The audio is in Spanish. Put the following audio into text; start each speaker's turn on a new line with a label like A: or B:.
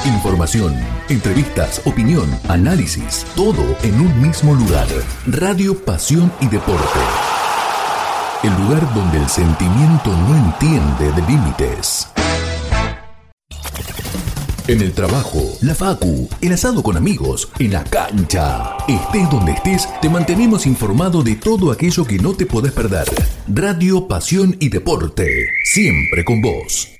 A: Información, entrevistas, opinión, análisis, todo en un mismo lugar. Radio Pasión y Deporte. El lugar donde el sentimiento no entiende de límites. En el trabajo, la facu, el asado con amigos, en la cancha. Estés donde estés, te mantenemos informado de todo aquello que no te podés perder. Radio Pasión y Deporte, siempre con vos.